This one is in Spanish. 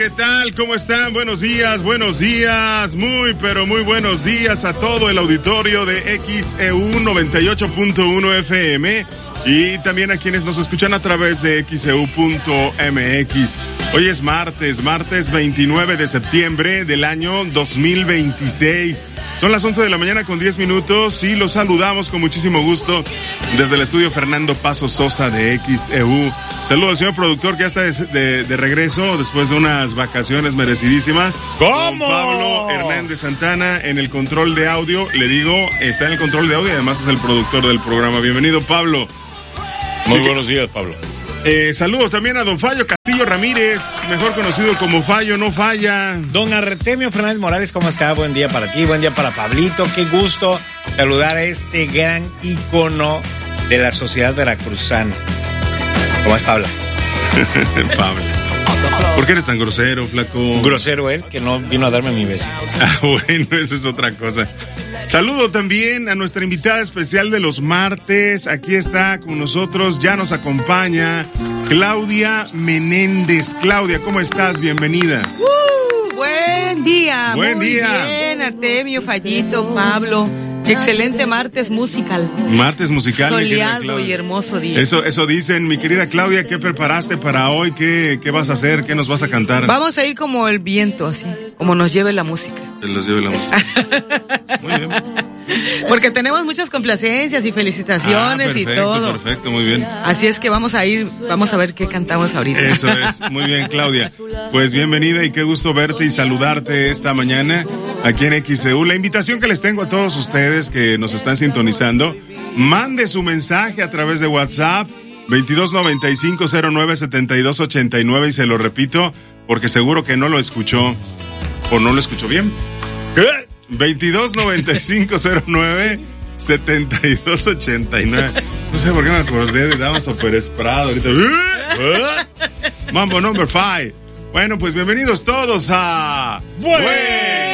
¿qué tal? ¿Cómo están? Buenos días, muy pero muy buenos días a todo el auditorio de XEU 98.1 FM y también a quienes nos escuchan a través de XEU.mx. Hoy es martes 29 de septiembre del año 2026. Son las 11 de la mañana con 10 minutos y los saludamos con muchísimo gusto desde el estudio Fernando Paso Sosa de XEU. Saludos al señor productor que ya está de regreso después de unas vacaciones merecidísimas. ¿Cómo? Don Pablo Hernández Santana en el control de audio. Le digo, está en el control de audio y además es el productor del programa. Bienvenido, Pablo. Muy buenos días, Pablo. Saludos también a don Fallo Castillo Ramírez, mejor conocido como Fallo No Falla. Don Artemio Fernández Morales, ¿cómo está? Buen día para ti, buen día para Pablito. Qué gusto saludar a este gran ícono de la sociedad veracruzana. ¿Cómo es, Pablo? Pablo. ¿Por qué eres tan grosero, flaco? Grosero él, que no vino a darme mi beso. Ah, bueno, eso es otra cosa. Saludo también a nuestra invitada especial de los martes. Aquí está con nosotros, ya nos acompaña Claudia Menéndez. Claudia, ¿cómo estás? Bienvenida. Buen día. Buen muy día. Bien, Artemio, Fallito, Pablo. Excelente martes musical. Martes musical. Soleado y hermoso día. Eso dicen, mi querida Claudia. ¿Qué preparaste para hoy? ¿Qué vas a hacer? ¿Qué nos vas a cantar? Vamos a ir como el viento, así, como nos lleve la música. Que los lleve la música. Muy bien. Porque tenemos muchas complacencias y felicitaciones perfecto, y todo. Perfecto, muy bien. Así es que vamos a ver qué cantamos ahorita. Eso es, muy bien, Claudia. Pues bienvenida y qué gusto verte y saludarte esta mañana aquí en XEU. La invitación que les tengo a todos ustedes que nos están sintonizando, mande su mensaje a través de WhatsApp 2295-097289 y se lo repito porque seguro que no lo escuchó o no lo escuchó bien. ¿Qué? 2295-097289. No sé por qué me acordé de Damaso Pérez Prado ahorita. Mambo number 5. Bueno, pues bienvenidos todos a ¡Buen